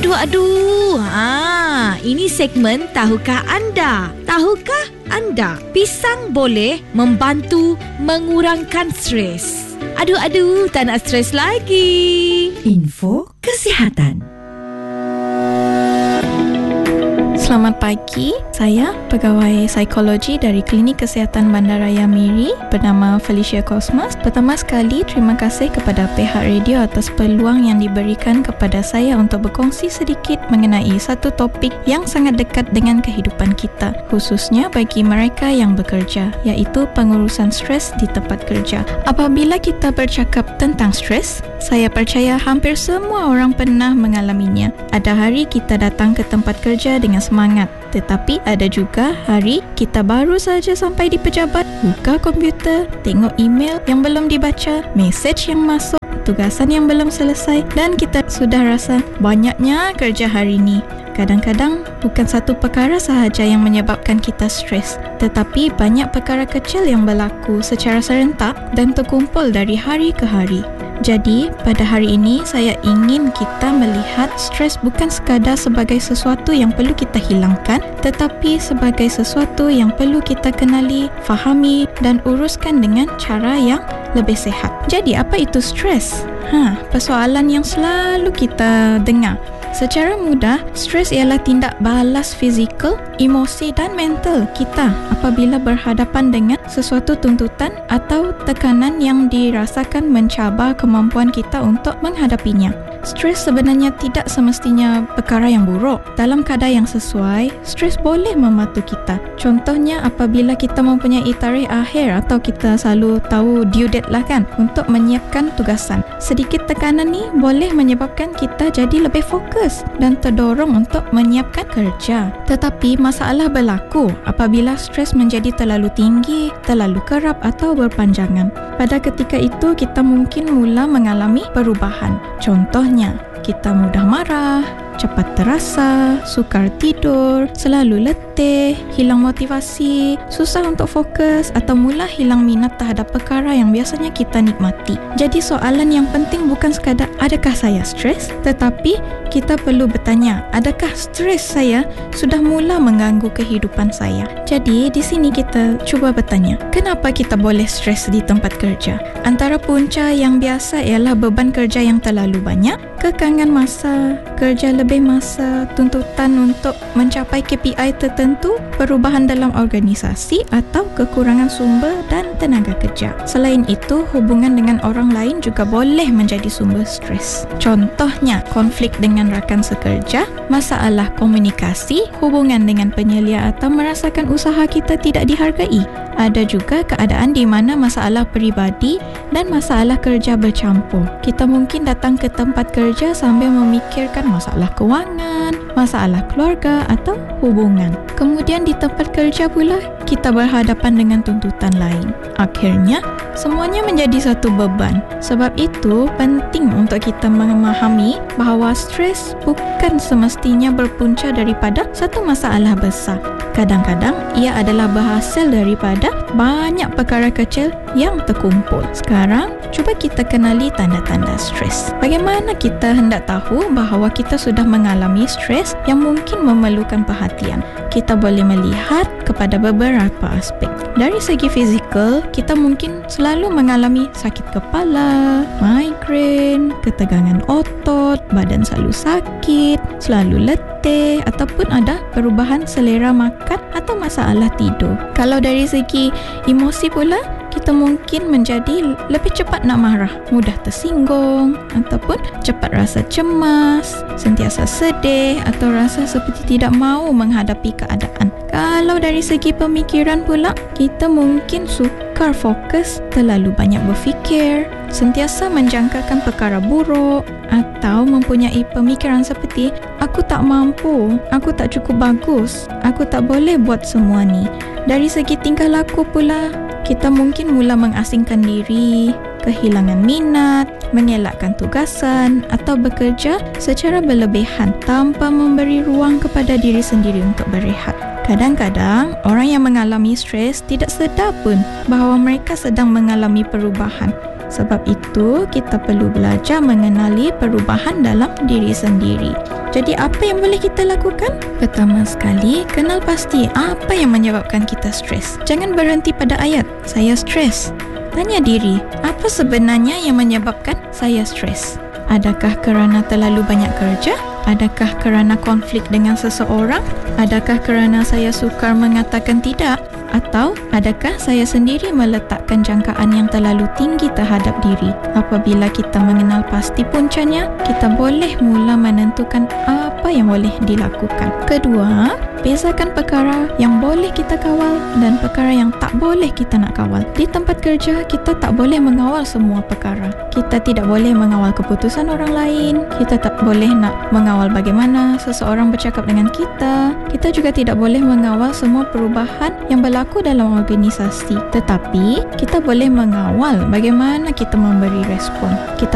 Aduh. Ini segmen Tahukah Anda? Tahukah anda pisang boleh membantu mengurangkan stres? Aduh, tak nak stres lagi. Info kesihatan. Selamat pagi, saya pegawai psikologi dari Klinik Kesihatan Bandaraya Miri bernama Felicia Cosmas. Pertama sekali, terima kasih kepada pihak radio atas peluang yang diberikan kepada saya untuk berkongsi sedikit mengenai satu topik yang sangat dekat dengan kehidupan kita, khususnya bagi mereka yang bekerja, iaitu pengurusan stres di tempat kerja. Apabila kita bercakap tentang stres, saya percaya hampir semua orang pernah mengalaminya. Ada hari kita datang ke tempat kerja dengan semangat, tetapi ada juga hari kita baru saja sampai di pejabat, buka komputer, tengok email yang belum dibaca, mesej yang masuk, tugasan yang belum selesai, dan kita sudah rasa banyaknya kerja hari ini. Kadang-kadang bukan satu perkara sahaja yang menyebabkan kita stres, tetapi banyak perkara kecil yang berlaku secara serentak dan terkumpul dari hari ke hari. Jadi, pada hari ini saya ingin kita melihat stres bukan sekadar sebagai sesuatu yang perlu kita hilangkan, tetapi sebagai sesuatu yang perlu kita kenali, fahami dan uruskan dengan cara yang lebih sihat. Jadi, apa itu stres? Persoalan yang selalu kita dengar. Secara mudah, stres ialah tindak balas fizikal, emosi dan mental kita apabila berhadapan dengan sesuatu tuntutan atau tekanan yang dirasakan mencabar kemampuan kita untuk menghadapinya. Stres sebenarnya tidak semestinya perkara yang buruk. Dalam kadar yang sesuai, stres boleh membantu kita. Contohnya apabila kita mempunyai tarikh akhir atau kita selalu tahu due date lah kan, untuk menyiapkan tugasan. Sedikit tekanan ni boleh menyebabkan kita jadi lebih fokus dan terdorong untuk menyiapkan kerja. Tetapi masalah berlaku apabila stres menjadi terlalu tinggi, terlalu kerap atau berpanjangan. Pada ketika itu kita mungkin mula mengalami perubahan. Contohnya, kita mudah marah, cepat terasa, sukar tidur, selalu letih, hilang motivasi, susah untuk fokus atau mula hilang minat terhadap perkara yang biasanya kita nikmati. Jadi soalan yang penting bukan sekadar adakah saya stres, tetapi kita perlu bertanya, adakah stres saya sudah mula mengganggu kehidupan saya? Jadi di sini kita cuba bertanya, kenapa kita boleh stres di tempat kerja? Antara punca yang biasa ialah beban kerja yang terlalu banyak, kekangan masa, kerja lebih masa, tuntutan untuk mencapai KPI tertentu, perubahan dalam organisasi atau kekurangan sumber dan tenaga kerja. Selain itu, hubungan dengan orang lain juga boleh menjadi sumber stres. Contohnya, konflik dengan rakan sekerja, masalah komunikasi, hubungan dengan penyelia atau merasakan usaha kita tidak dihargai. Ada juga keadaan di mana masalah peribadi dan masalah kerja bercampur. Kita mungkin datang ke tempat kerja sambil memikirkan masalah kewangan, masalah keluarga atau hubungan. Kemudian di tempat kerja pula, kita berhadapan dengan tuntutan lain. Akhirnya, semuanya menjadi satu beban. Sebab itu, penting untuk kita memahami bahawa stres bukan semestinya berpunca daripada satu masalah besar. Kadang-kadang, ia adalah berhasil daripada banyak perkara kecil yang terkumpul. Sekarang, cuba kita kenali tanda-tanda stres. Bagaimana kita hendak tahu bahawa kita sudah mengalami stres yang mungkin memerlukan perhatian? Kita boleh melihat kepada beberapa aspek. Dari segi fizikal, kita mungkin selalu mengalami sakit kepala, migrain, ketegangan otot, badan selalu sakit, selalu letih ataupun ada perubahan selera makan atau masalah tidur. Kalau dari segi emosi pula, kita mungkin menjadi lebih cepat nak marah, mudah tersinggung ataupun cepat rasa cemas, sentiasa sedih atau rasa seperti tidak mahu menghadapi keadaan. Kalau dari segi pemikiran pula, kita mungkin sukar fokus, terlalu banyak berfikir, sentiasa menjangkakan perkara buruk atau mempunyai pemikiran seperti aku tak mampu, aku tak cukup bagus, aku tak boleh buat semua ni. Dari segi tingkah laku pula, kita mungkin mula mengasingkan diri, kehilangan minat, mengelakkan tugasan atau bekerja secara berlebihan tanpa memberi ruang kepada diri sendiri untuk berehat. Kadang-kadang, orang yang mengalami stres tidak sedar pun bahawa mereka sedang mengalami perubahan. Sebab itu, kita perlu belajar mengenali perubahan dalam diri sendiri. Jadi apa yang boleh kita lakukan? Pertama sekali, kenal pasti apa yang menyebabkan kita stres. Jangan berhenti pada ayat, saya stres. Tanya diri, apa sebenarnya yang menyebabkan saya stres? Adakah kerana terlalu banyak kerja? Adakah kerana konflik dengan seseorang? Adakah kerana saya sukar mengatakan tidak? Atau adakah saya sendiri meletakkan jangkaan yang terlalu tinggi terhadap diri? Apabila kita mengenal pasti puncanya, kita boleh mula menentukan apa yang boleh dilakukan. Kedua, bezakan perkara yang boleh kita kawal dan perkara yang tak boleh kita nak kawal. Di tempat kerja, kita tak boleh mengawal semua perkara. Kita tidak boleh mengawal keputusan orang lain. Kita tak boleh nak mengawal bagaimana seseorang bercakap dengan kita. Kita juga tidak boleh mengawal semua perubahan yang berlaku dalam organisasi. Tetapi, kita boleh mengawal bagaimana kita memberi respon. Kita